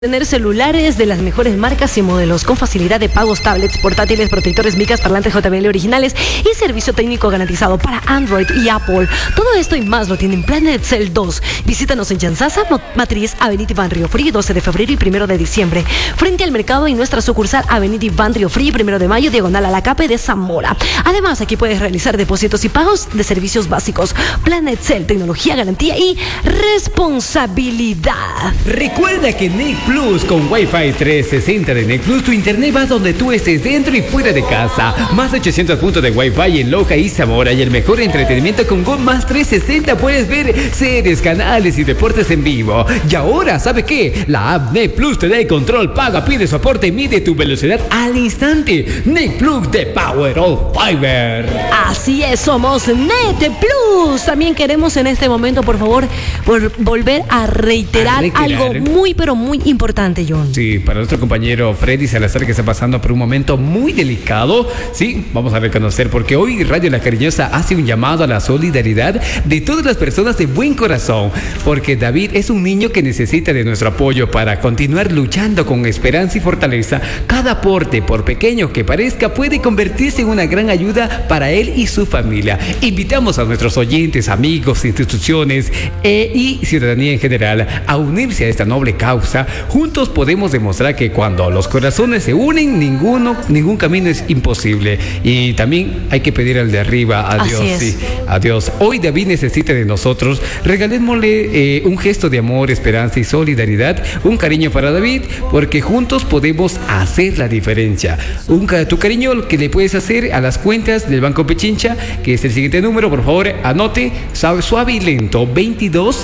Tener celulares de las mejores marcas y modelos con facilidad de pagos, tablets, portátiles, protectores, micas, parlantes JBL originales y servicio técnico garantizado para Android y Apple. Todo esto y más lo tiene en Planet Cell 2. Visítanos en Chanzaza, Matriz, Avenida Iván Riofrí, 12 de febrero y 1 de diciembre. Frente al mercado y nuestra sucursal Avenida Iván Riofrí, 1 de mayo, diagonal a la CAPE de Zamora. Además, aquí puedes realizar depósitos y pagos de servicios básicos. Planet Cell, tecnología, garantía y responsabilidad. Recuerda que Nick Plus con Wi-Fi 360 de Nick Plus, tu internet va donde tú estés, dentro y fuera de casa. Más de 800 puntos de Wi-Fi en Loja y Zamora y el mejor entretenimiento con Go más 360. Puedes ver series, canales y deportes en vivo. Y ahora, ¿sabe qué? La app Nick Plus te da el control, paga, pide soporte y mide tu velocidad al instante. Nick Plus de Power of Fiber. Así es, somos Net Plus. También queremos en este momento, por favor, volver a reiterar algo muy, pero muy importante, John. Sí, para nuestro compañero Freddy Salazar, que está pasando por un momento muy delicado. Sí, vamos a reconocer, porque hoy Radio La Cariñosa hace un llamado a la solidaridad de todas las personas de buen corazón, porque David es un niño que necesita de nuestro apoyo para continuar luchando con esperanza y fortaleza. Cada aporte, por pequeño que parezca, puede convertirse en una gran ayuda para él y su familia. Invitamos a nuestros oyentes, amigos, instituciones y ciudadanía en general a unirse a esta noble causa. Juntos podemos demostrar que cuando los corazones se unen, ningún camino es imposible. Y también hay que pedir al de arriba, a Dios. Sí, a Dios. Hoy David necesita de nosotros. Regalémosle un gesto de amor, esperanza y solidaridad. Un cariño para David, porque juntos podemos hacer la diferencia. Tu cariño que le puedes hacer a las cuentas del Banco Pichincha, que es el siguiente número, por favor, anote, suave y lento, 22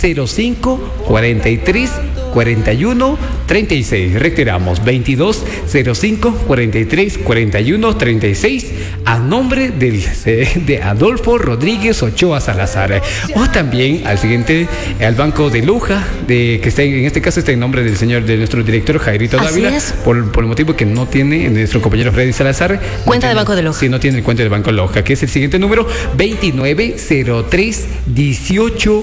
05 43 41 36. Reiteramos, 22 05 43 41 36, a nombre de Adolfo Rodríguez Ochoa Salazar. O también al siguiente, al Banco de Loja, que está en este caso está en nombre de nuestro director Jairito Dávila, por el motivo que no tiene nuestro compañero Freddy Salazar cuenta de Banco de Loja. Sí, no tiene el cuenta de Banco de Loja, que es el siguiente número, 29 03 18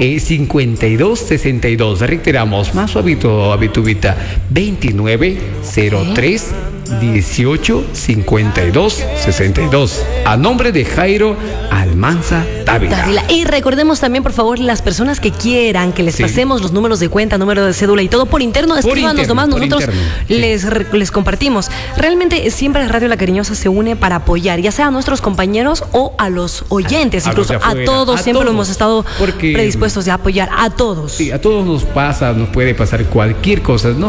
52 62. Reiteramos, más suavito, habitubita, 29 03 18 52 62, a nombre de Jairo Almanza Dávila. Y recordemos también, por favor, las personas que quieran que les pasemos los números de cuenta, número de cédula y todo por interno, escríbanos nomás, nosotros les compartimos. Realmente siempre Radio La Cariñosa se une para apoyar, ya sea a nuestros compañeros o a los oyentes, incluso a todos, siempre hemos estado predispuestos a apoyar a todos. Sí, a todos nos puede pasar cualquier cosa, no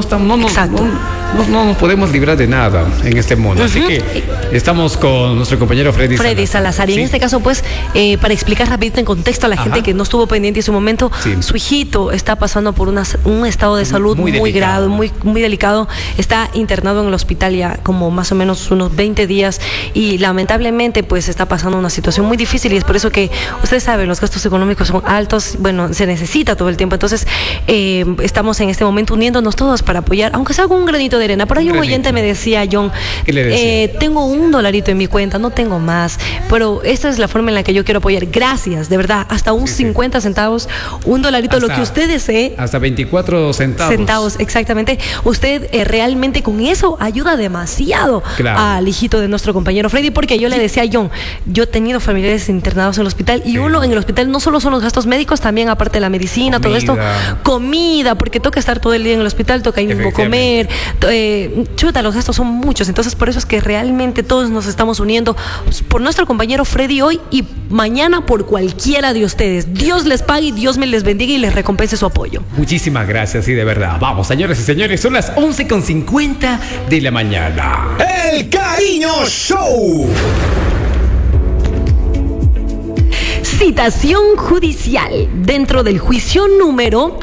nos podemos librar de nada en este mundo. Así que estamos con nuestro compañero Freddy Salazar. Y en este caso, pues, para explicar rapidito en contexto a la gente que no estuvo pendiente en su momento, su hijito está pasando por un estado de salud muy grave, muy delicado. Está internado en el hospital ya como más o menos unos 20 días y lamentablemente pues está pasando una situación muy difícil, y es por eso que ustedes saben, los gastos económicos son altos, bueno, se necesita todo el tiempo. Entonces estamos en este momento uniéndonos todos para apoyar, aunque sea con un granito de arena. Por ahí un oyente me decía, John, tengo $1 en mi cuenta, no tengo más, pero esta es la forma en la que yo quiero apoyar. Gracias, de verdad, hasta un 50 centavos, $1, hasta, lo que usted desee. Hasta 24 centavos. Exactamente. Usted realmente con eso ayuda demasiado al hijito de nuestro compañero Freddy, porque yo le decía a John, yo he tenido familiares internados en el hospital, y uno en el hospital no solo son los gastos médicos, también aparte de la medicina, todo esto, comida, porque toca estar todo el día en el hospital, toca ahí mismo comer, los gastos son muchos. Entonces por eso es que realmente todos nos estamos uniendo por nuestro compañero Freddy hoy y mañana por cualquiera de ustedes. Dios les pague y Dios me les bendiga y les recompense su apoyo. Muchísimas gracias, sí, de verdad. Vamos, señores y señores, son las 11:50 de la mañana. El Cariño Show. Citación judicial. Dentro del juicio número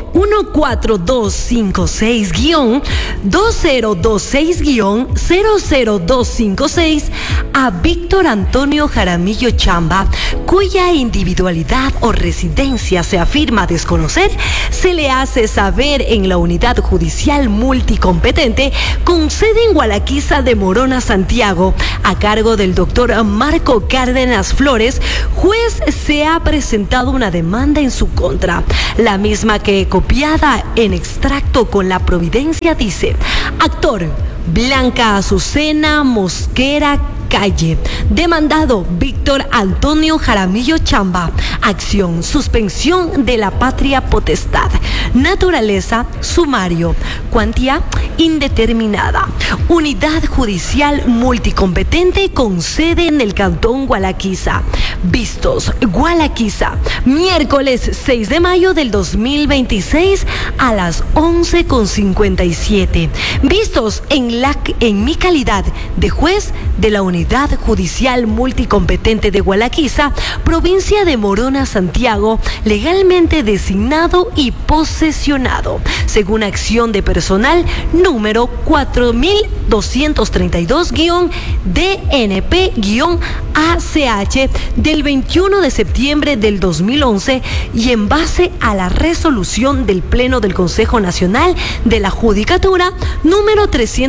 14256-2026-00256 a Víctor Antonio Jaramillo Chamba, cuya individualidad o residencia se afirma desconocer, se le hace saber en la unidad judicial multicompetente con sede en Gualaquiza de Morona, Santiago, a cargo del doctor Marco Cárdenas Flores, juez C le ha presentado una demanda en su contra. La misma que, copiada en extracto con la Providencia, dice: actor Blanca Azucena Mosquera Calle, demandado Víctor Antonio Jaramillo Chamba. Acción: suspensión de la patria potestad. Naturaleza: sumario. Cuantía: indeterminada. Unidad judicial multicompetente con sede en el cantón Gualaquiza. Vistos: Gualaquiza, miércoles 6 de mayo del 2026 a las 11:57. Vistos en mi calidad de juez de la Unidad Judicial Multicompetente de Gualaquiza, provincia de Morona, Santiago, legalmente designado y posesionado, según acción de personal número 4200-DNP-ACH del 21 de septiembre del 2011 y en base a la resolución del Pleno del Consejo Nacional de la Judicatura número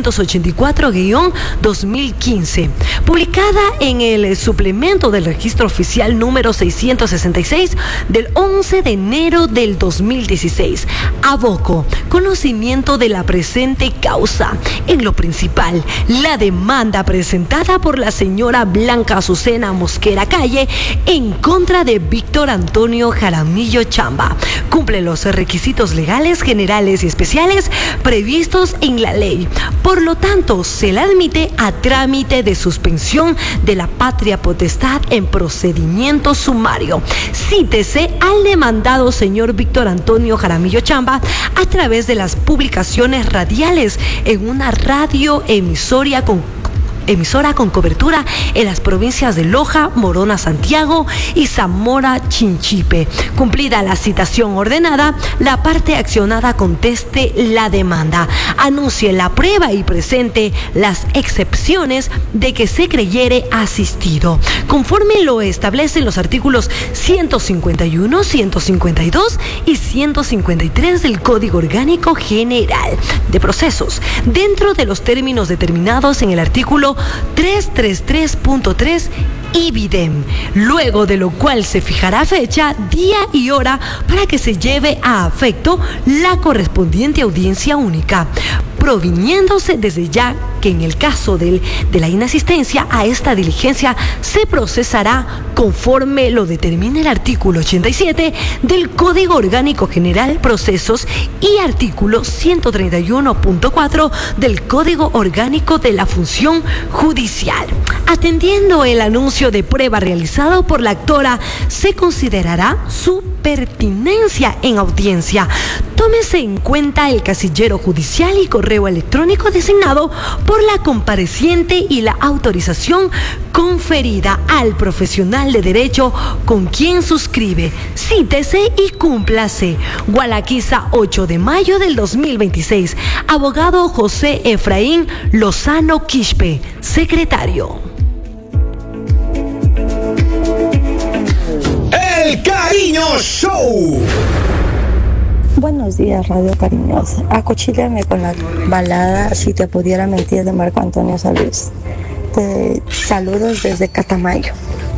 384-2015, publicada en el suplemento del registro oficial número 666 del 11 de enero del 2016. Aboco conocimiento de la presente causa. En lo principal, la demanda presentada por la señora Blanca Azucena Mosquera Calle en contra de Víctor Antonio Jaramillo Chamba cumple los requisitos legales, generales y especiales previstos en la ley. Por lo tanto, se la admite a trámite de suspensión de la patria potestad en procedimiento sumario. Cítese al demandado señor Víctor Antonio Jaramillo Chamba a través de las publicaciones radiales en una radioemisora con cobertura en las provincias de Loja, Morona, Santiago y Zamora, Chinchipe. Cumplida la citación ordenada, la parte accionada conteste la demanda, anuncie la prueba y presente las excepciones de que se creyere asistido, conforme lo establecen los artículos 151, 152 y 153 del Código Orgánico General de Procesos, dentro de los términos determinados en el artículo 333.3 ibidem, luego de lo cual se fijará fecha, día y hora para que se lleve a efecto la correspondiente audiencia única, proviniéndose desde ya que en el caso de la inasistencia a esta diligencia se procesará conforme lo determina el artículo 87 del Código Orgánico General Procesos y artículo 131.4 del Código Orgánico de la Función Judicial. Atendiendo el anuncio de prueba realizado por la actora, se considerará su pertinencia en audiencia. Tómese en cuenta el casillero judicial y correo electrónico designado por la compareciente y la autorización conferida al profesional de derecho con quien suscribe. Cítese y cúmplase. Gualaquiza, 8 de mayo del 2026. Abogado José Efraín Lozano Quispe, secretario. El Cariño Show. Buenos días, Radio Cariñosa. Acuchíllame con la balada Si te pudiera mentir de Marco Antonio Solís. Saludos desde Catamayo.